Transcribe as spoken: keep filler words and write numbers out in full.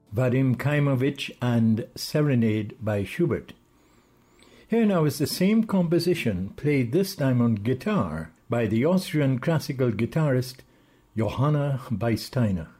Vadim Kaimovich and Serenade by Schubert. Here now is the same composition played this time on guitar by the Austrian classical guitarist Johanna Beisteiner.